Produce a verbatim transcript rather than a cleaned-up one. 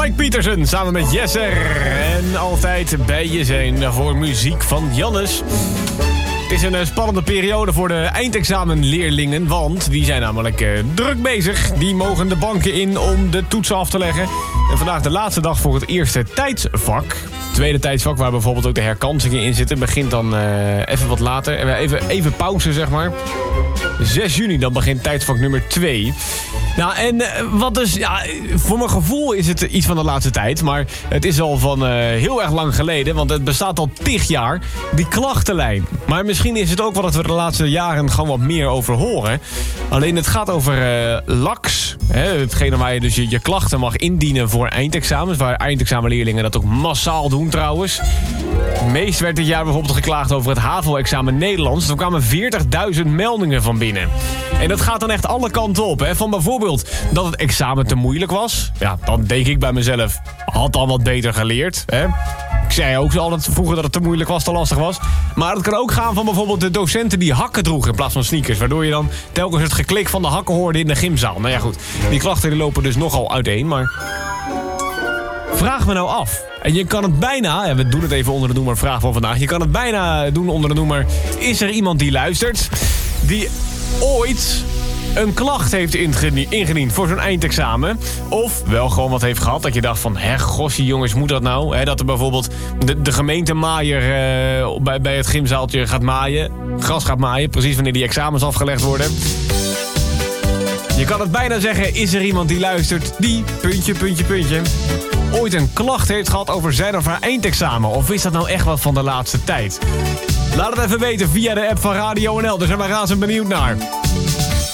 Mike Pietersen samen met Jesser. En altijd bij je zijn voor muziek van Jannes. Het is een spannende periode voor de eindexamenleerlingen, want die zijn namelijk uh, druk bezig. Die mogen de banken in om de toetsen af te leggen. En vandaag de laatste dag voor het eerste tijdsvak. Het tweede tijdsvak, waar bijvoorbeeld ook de herkansingen in zitten, begint dan uh, even wat later. Even, even pauze, zeg maar. zes juni, dan begint tijdsvak nummer twee. Nou, en uh, wat dus, ja, voor mijn gevoel is het iets van de laatste tijd. Maar het is al van uh, heel erg lang geleden, want het bestaat al tig jaar. Die klachtenlijn. Maar misschien is het ook wel dat we de laatste jaren gewoon wat meer over horen. Alleen het gaat over uh, L A X. Hè, hetgene waar je dus je, je klachten mag indienen voor eindexamens. Waar eindexamenleerlingen dat ook massaal doen trouwens. Het meest werd dit jaar bijvoorbeeld geklaagd over het HAVO-examen Nederlands. Er kwamen veertigduizend meldingen van binnen. En dat gaat dan echt alle kanten op. Hè. Van bijvoorbeeld dat het examen te moeilijk was. Ja, dan denk ik bij mezelf, had dan wat beter geleerd. Hè. Ik zei ook altijd vroeger dat het te moeilijk was, te lastig was. Maar het kan ook gaan van bijvoorbeeld de docenten die hakken droegen in plaats van sneakers. Waardoor je dan telkens het geklik van de hakken hoorde in de gymzaal. Nou ja goed, die klachten die lopen dus nogal uiteen. Maar vraag me nou af. En je kan het bijna, ja, we doen het even onder de noemer vraag van vandaag. Je kan het bijna doen onder de noemer, is er iemand die luistert die ooit een klacht heeft ingediend voor zo'n eindexamen? Of wel gewoon wat heeft gehad dat je dacht van, hè, gossie jongens, moet dat nou? Hè, dat er bijvoorbeeld de, de gemeentemaaier uh, bij, bij het gymzaaltje gaat maaien. Gras gaat maaien, precies wanneer die examens afgelegd worden. Je kan het bijna zeggen, is er iemand die luistert die, puntje, puntje, puntje, ooit een klacht heeft gehad over zijn of haar eindexamen? Of is dat nou echt wat van de laatste tijd? Laat het even weten via de app van Radio N L, daar zijn we razend benieuwd naar.